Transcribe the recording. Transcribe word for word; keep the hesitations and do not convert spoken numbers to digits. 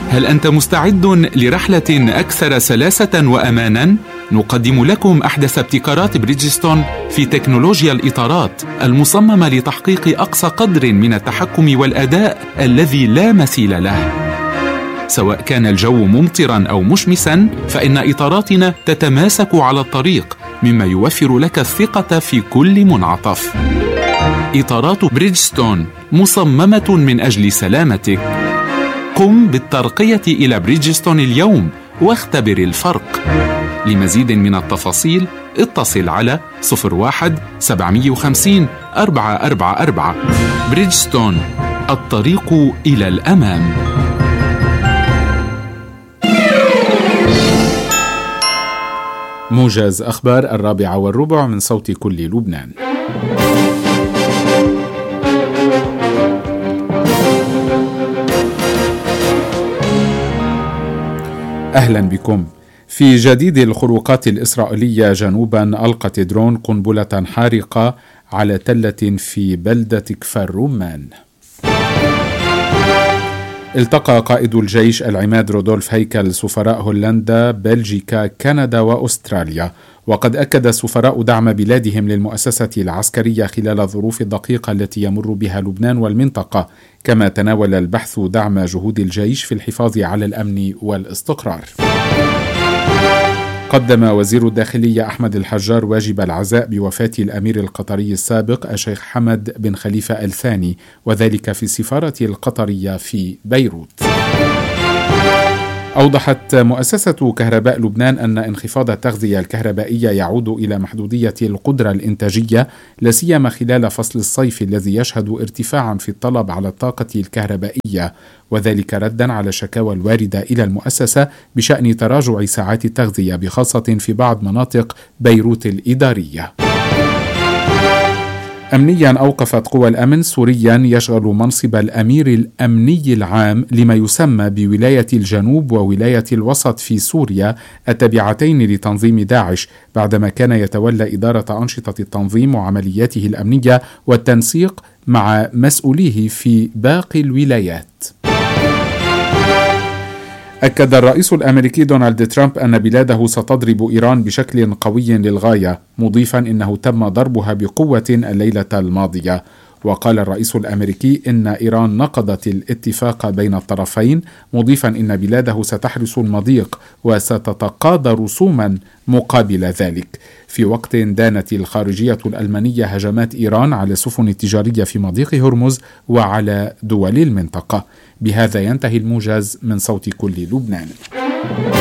هل أنت مستعد لرحلة أكثر سلاسة وأمانا؟ نقدم لكم أحدث ابتكارات بريدجستون في تكنولوجيا الإطارات المصممة لتحقيق أقصى قدر من التحكم والأداء الذي لا مثيل له. سواء كان الجو ممطرا أو مشمسا، فإن إطاراتنا تتماسك على الطريق، مما يوفر لك الثقة في كل منعطف. إطارات بريدجستون مصممة من أجل سلامتك. قم بالترقية إلى بريدجستون اليوم واختبر الفرق. لمزيد من التفاصيل اتصل على صفر واحد سبعمائة وخمسين أربعة أربعة أربعة. بريدجستون، الطريق إلى الأمام. موجز أخبار الرابعة والربع من صوت كل لبنان. أهلا بكم. في جديد الخروقات الإسرائيلية جنوبا، ألقت درون قنبلة حارقة على تلة في بلدة كفر رمان. التقى قائد الجيش العماد رودولف هيكل سفراء هولندا، بلجيكا، كندا وأستراليا، وقد أكد السفراء دعم بلادهم للمؤسسة العسكرية خلال الظروف الدقيقة التي يمر بها لبنان والمنطقة، كما تناول البحث دعم جهود الجيش في الحفاظ على الأمن والاستقرار. قدم وزير الداخلية أحمد الحجار واجب العزاء بوفاة الأمير القطري السابق الشيخ حمد بن خليفة الثاني، وذلك في السفارة القطرية في بيروت. أوضحت مؤسسة كهرباء لبنان أن انخفاض التغذية الكهربائية يعود إلى محدودية القدرة الإنتاجية، لا سيما خلال فصل الصيف الذي يشهد ارتفاعا في الطلب على الطاقة الكهربائية، وذلك ردا على الشكاوى الواردة إلى المؤسسة بشأن تراجع ساعات التغذية بخاصة في بعض مناطق بيروت الإدارية. أمنيا، أوقفت قوى الأمن سوريا يشغل منصب الأمير الأمني العام لما يسمى بولاية الجنوب وولاية الوسط في سوريا التابعتين لتنظيم داعش، بعدما كان يتولى إدارة أنشطة التنظيم وعملياته الأمنية والتنسيق مع مسؤوليه في باقي الولايات. أكد الرئيس الأمريكي دونالد ترامب أن بلاده ستضرب إيران بشكل قوي للغاية، مضيفا إنه تم ضربها بقوة الليلة الماضية. وقال الرئيس الأمريكي إن إيران نقضت الاتفاق بين الطرفين، مضيفا إن بلاده ستحرس المضيق وستتقاضى رسوما مقابل ذلك، في وقت دانت الخارجية الألمانية هجمات إيران على السفن التجارية في مضيق هرمز وعلى دول المنطقة. بهذا ينتهي الموجز من صوت كل لبنان.